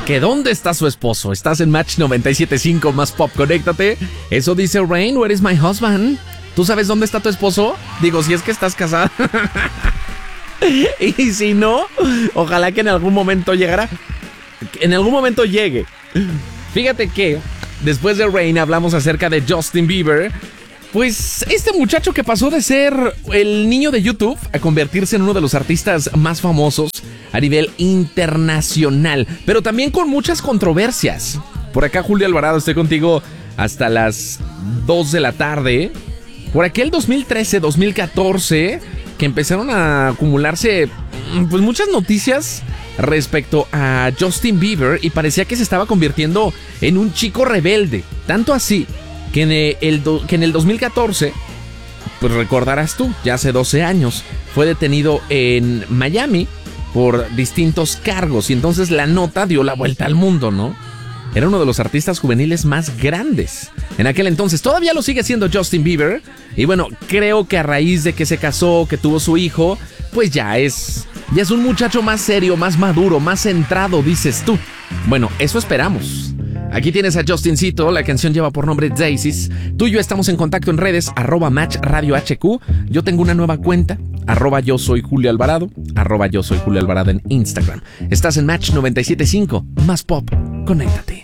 que dónde está su esposo. Estás en Match 97.5 más pop, conéctate. Eso dice Rain, where is my husband? ¿Tú sabes dónde está tu esposo? Digo, si es que estás casada. Y si no, ojalá que en algún momento llegara. En algún momento llegue. Fíjate que después de Rain hablamos acerca de Justin Bieber. Pues este muchacho que pasó de ser el niño de YouTube a convertirse en uno de los artistas más famosos a nivel internacional, pero también con muchas controversias. Por acá, Julio Alvarado, estoy contigo hasta las 2 de la tarde. Por aquel 2013-2014 que empezaron a acumularse pues muchas noticias respecto a Justin Bieber y parecía que se estaba convirtiendo en un chico rebelde. Tanto así que en el 2014, pues recordarás tú, ya hace 12 años, fue detenido en Miami por distintos cargos y entonces la nota dio la vuelta al mundo, ¿no? Era uno de los artistas juveniles más grandes en aquel entonces. Todavía lo sigue siendo Justin Bieber. Y bueno, creo que a raíz de que se casó, que tuvo su hijo, pues ya es un muchacho más serio, más maduro, más centrado, dices tú. Bueno, eso esperamos. Aquí tienes a Justincito, la canción lleva por nombre Daisies. Tú y yo estamos en contacto en redes, @Match Radio HQ. Yo tengo una nueva cuenta, @yo soy Julio Alvarado, @yo soy Julio Alvarado en Instagram. Estás en Match 97.5, más pop, conéctate.